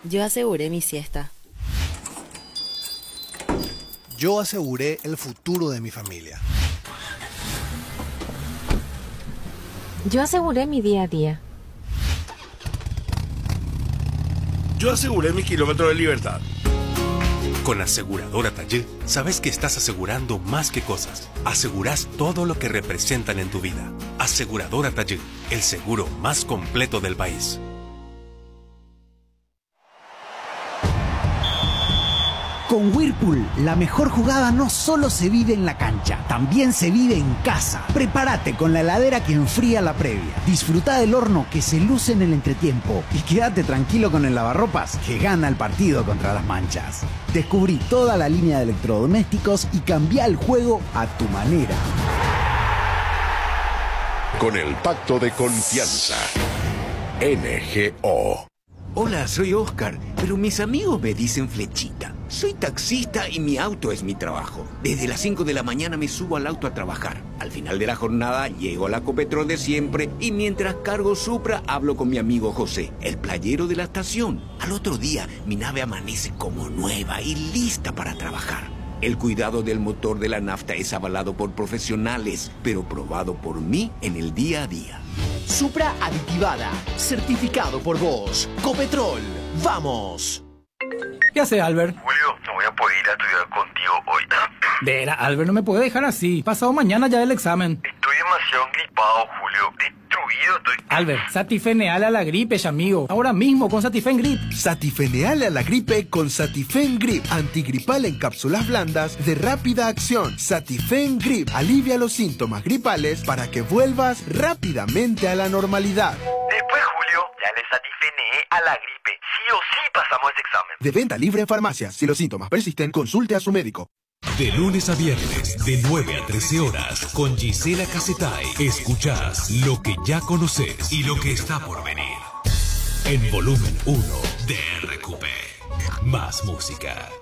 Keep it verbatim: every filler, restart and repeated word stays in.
Yo aseguré mi siesta. Yo aseguré el futuro de mi familia. Yo aseguré mi día a día. Yo aseguré mi kilómetro de libertad. Con Aseguradora Taller, sabes que estás asegurando más que cosas. Asegurás todo lo que representan en tu vida. Aseguradora Taller, el seguro más completo del país. Con Whirlpool, la mejor jugada no solo se vive en la cancha, también se vive en casa. Prepárate con la heladera que enfría la previa. Disfruta del horno que se luce en el entretiempo. Y quédate tranquilo con el lavarropas que gana el partido contra las manchas. Descubrí toda la línea de electrodomésticos y cambia el juego a tu manera. Con el pacto de confianza. N G O. Hola, soy Oscar, pero mis amigos me dicen Flechita. Soy taxista y mi auto es mi trabajo. Desde las cinco de la mañana me subo al auto a trabajar. Al final de la jornada llego a la Copetrol de siempre y mientras cargo Supra hablo con mi amigo José, el playero de la estación. Al otro día mi nave amanece como nueva y lista para trabajar. El cuidado del motor de la nafta es avalado por profesionales, pero probado por mí en el día a día. Supra aditivada, certificado por vos. Copetrol, ¡vamos! ¿Qué hace, Albert? Julio, no voy a poder ir a estudiar contigo hoy. Vera, Albert, no me puede dejar así. Pasado mañana ya el examen. Estoy demasiado gripado, Julio. Destruido estoy. Albert, Satifeneal a la gripe, amigo. Ahora mismo con Satifen Grip. Satifeneal a la gripe con Satifen Grip. Antigripal en cápsulas blandas de rápida acción. Satifen Grip alivia los síntomas gripales para que vuelvas rápidamente a la normalidad. Después, Julio, ya le satifeneé a la gripe. Sí o sí pasamos ese examen. De venta libre en farmacias. Si los síntomas persisten, consulte a su médico. De lunes a viernes, de nueve a trece horas, con Gisela Casetay, escuchás lo que ya conoces y lo que está por venir. En Volumen uno de R Q P. Más música.